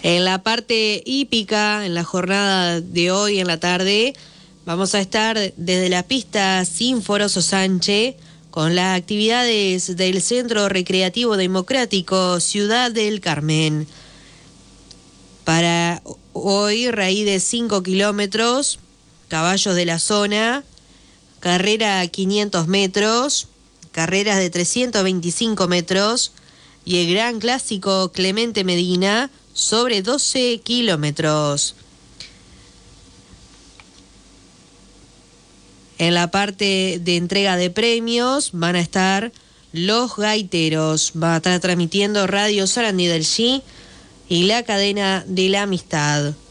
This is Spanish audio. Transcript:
En la parte hípica, en la jornada de hoy en la tarde, vamos a estar desde la pista Sínforos Osanche con las actividades del Centro Recreativo Democrático Ciudad del Carmen. Para hoy, raíz de 5 kilómetros, caballos de la zona, carrera a 500 metros, carreras de 325 metros y el gran clásico Clemente Medina sobre 12 kilómetros. En la parte de entrega de premios van a estar los gaiteros. Va a estar transmitiendo Radio Sarandí del G y la cadena de la amistad.